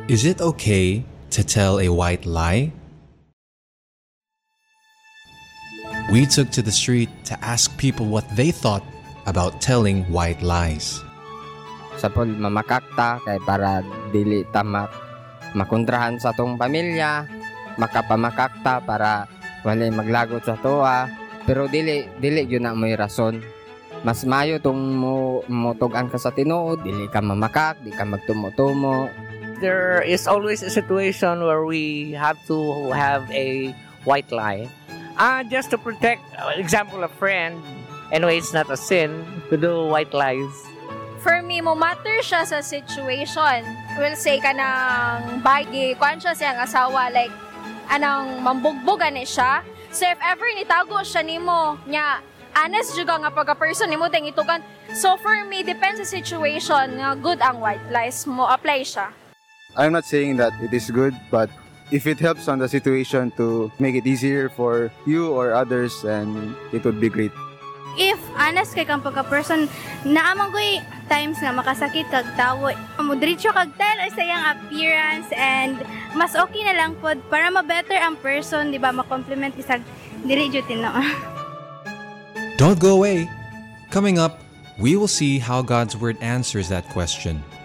Is it okay to tell a white lie? We took to the street to ask people what they thought about telling white lies. Sa pol mamakakta kay para dili ta makontrahan sa tong pamilya, makapamakakta para walay maglagot sa toa, pero dili gyud na mo'y rason. Mas mayo tong motug-an ka sa tinuod, dili ka mamakak, di ka magtumo-tumo. There is always a situation where we have to have a white lie. Just to protect, example, a friend. Anyway, it's not a sin to do white lies. For me, mo matter siya sa situation. Will say ka ng bagi, kuan siya siyang asawa, like, anong mambugbugan ni siya. So if ever nitago siya nimo, nya, honest juga nga pagka-person nimo tayong itugan. So for me, depends sa situation, nga good ang white lies, mo apply siya. I'm not saying that it is good, but if it helps on the situation to make it easier for you or others, then it would be great. If honest kay kang pagka-person, naamang ko'y times nga makasakit kag tawo. Mudritso kag tell sa iyang appearance and mas okay na lang pod para ma-better ang person, di ba? Ma-compliment isag dili jud no. Don't go away. Coming up, we will see how God's Word answers that question.